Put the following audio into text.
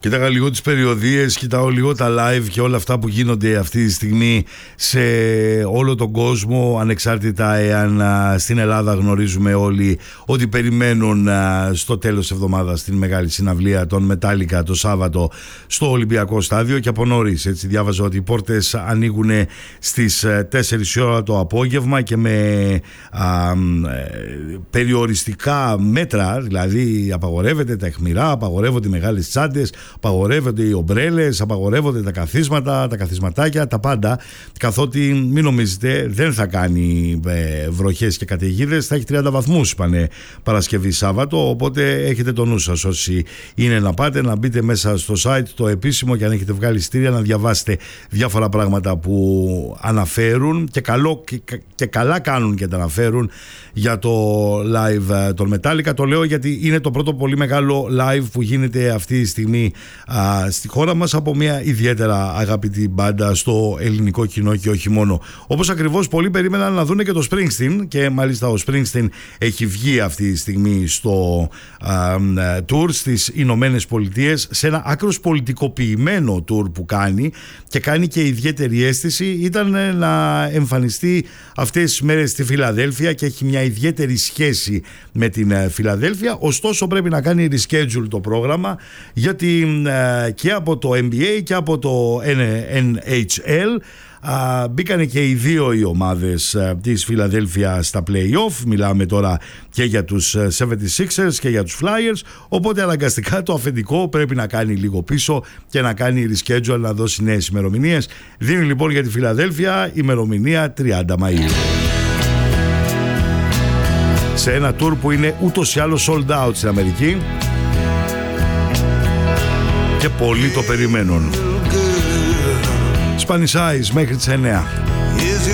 Κοίταγα λίγο τις περιοδίες, κοιτάω λίγο τα live και όλα αυτά που γίνονται αυτή τη στιγμή σε όλο τον κόσμο, ανεξάρτητα εάν στην Ελλάδα γνωρίζουμε όλοι ότι περιμένουν στο τέλος της εβδομάδας την μεγάλη συναυλία των Metallica το Σάββατο στο Ολυμπιακό Στάδιο και από νωρίς. Έτσι διάβαζα ότι οι πόρτες ανοίγουν στις 4 η ώρα το απόγευμα και με περιοριστικά μέτρα, δηλαδή απαγορεύεται τα αιχμηρά, απαγορεύονται οι μεγάλες τσάντες, απαγορεύονται οι ομπρέλες, απαγορεύονται τα καθίσματα, τα καθισματάκια, τα πάντα, καθότι μην νομίζετε δεν θα κάνει βροχές και καταιγίδες, θα έχει 30 βαθμούς είπανε Παρασκευή Σάββατο, οπότε έχετε το νου σας όσοι είναι να πάτε, να μπείτε μέσα στο site το επίσημο και αν έχετε βγάλει εισιτήρια να διαβάσετε διάφορα πράγματα που αναφέρουν και καλά κάνουν και τα αναφέρουν για το live των Metallica. Το λέω γιατί είναι το πρώτο πολύ μεγάλο live που γίνεται αυτή τη στιγμή στη χώρα μας από μια ιδιαίτερα αγαπητή μπάντα στο ελληνικό κοινό και όχι μόνο. Όπως ακριβώς πολλοί περίμεναν να δούνε και το Springsteen και μάλιστα ο Springsteen έχει βγει αυτή τη στιγμή στο tour στις Ηνωμένες Πολιτείες σε ένα άκρως πολιτικοποιημένο tour που κάνει και κάνει και ιδιαίτερη αίσθηση ήταν να εμφανιστεί αυτές τις μέρες στη Φιλαδέλφια και έχει μια ιδιαίτερη σχέση με την Φιλαδέλφια, ωστόσο πρέπει να κάνει reschedule το πρόγραμμα γιατί και από το NBA και από το NHL μπήκανε και οι δύο οι ομάδες της Φιλαδέλφια στα play-off. Μιλάμε τώρα και για τους 76ers και για τους Flyers, οπότε αναγκαστικά το αφεντικό πρέπει να κάνει λίγο πίσω και να κάνει reschedule, να δώσει νέες ημερομηνίες. Δίνει λοιπόν για τη Φιλαδέλφια ημερομηνία 30 Μαΐου σε ένα tour που είναι ούτως ή άλλως sold out στην Αμερική και πολλοί το περιμένουν. Spanish Eyes μέχρι τις 9.